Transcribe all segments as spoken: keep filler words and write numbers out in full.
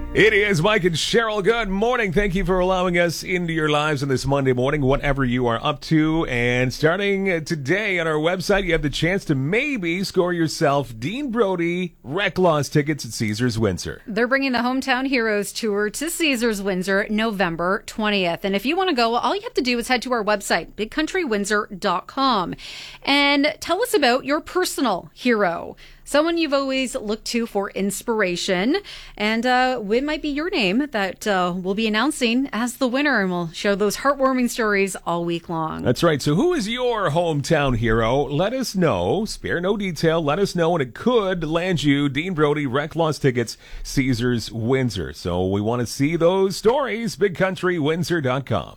It is Mike and Cheryl. Good morning. Thank you for allowing us into your lives on this Monday morning, whatever you are up to. And starting today on our website, you have the chance to maybe score yourself Dean Brody Rec Laws tickets at Caesars Windsor. They're bringing the Hometown Heroes Tour to Caesars Windsor November twentieth. And if you want to go, all you have to do is head to our website, big country windsor dot com, and tell us about your personal hero. Someone you've always looked to for inspiration. And uh, it might be your name that uh, we'll be announcing as the winner. And we'll show those heartwarming stories all week long. That's right. So who is your hometown hero? Let us know. Spare no detail. Let us know. And it could land you Dean Brody Rec Laws tickets, Caesars Windsor. So we want to see those stories. big country windsor dot com.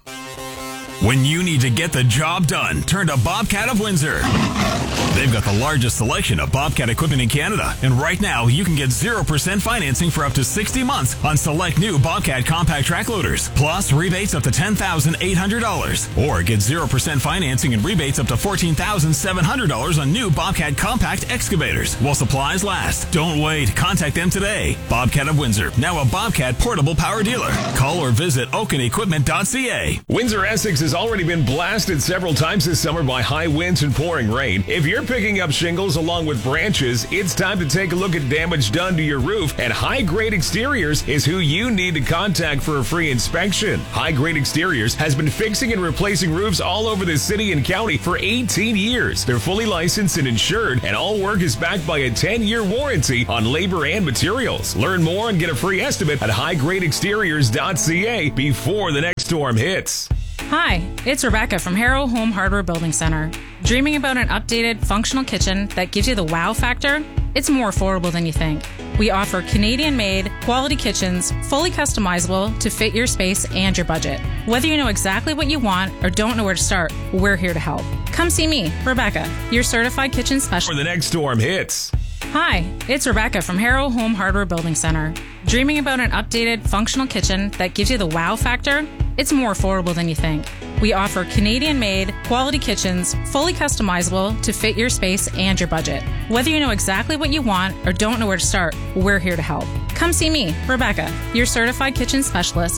When you need to get the job done, turn to Bobcat of Windsor. They've got the largest selection of Bobcat equipment in Canada. And right now, you can get zero percent financing for up to sixty months on select new Bobcat compact track loaders. Plus, rebates up to ten thousand eight hundred dollars. Or get zero percent financing and rebates up to fourteen thousand seven hundred dollars on new Bobcat compact excavators while supplies last. Don't wait. Contact them today. Bobcat of Windsor, now a Bobcat portable power dealer. Call or visit oaken equipment dot c a. Windsor, Essex has already been blasted several times this summer by high winds and pouring rain. If you're picking up shingles along with branches, it's time to take a look at damage done to your roof, and High Grade Exteriors is who you need to contact for a free inspection. High Grade Exteriors has been fixing and replacing roofs all over the city and county for eighteen years. They're fully licensed and insured, and all work is backed by a ten-year warranty on labor and materials. Learn more and get a free estimate at high grade exteriors dot c a before the next storm hits. Hi, it's Rebecca from Harrow Home Hardware Building Center. Dreaming about an updated, functional kitchen that gives you the wow factor? It's more affordable than you think. We offer Canadian-made, quality kitchens, fully customizable to fit your space and your budget. Whether you know exactly what you want or don't know where to start, we're here to help. Come see me, Rebecca, your certified kitchen specialist. Before the next storm hits. Hi, it's Rebecca from Harrow Home Hardware Building Center. Dreaming about an updated, functional kitchen that gives you the wow factor? It's more affordable than you think. We offer Canadian-made, quality kitchens, fully customizable to fit your space and your budget. Whether you know exactly what you want or don't know where to start, we're here to help. Come see me, Rebecca, your certified kitchen specialist